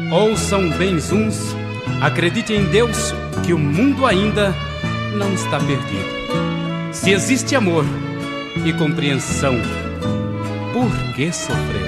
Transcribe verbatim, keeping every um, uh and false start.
Ouçam bem uns, acredite em Deus que o mundo ainda não está perdido. Se existe amor e compreensão, por que sofrer?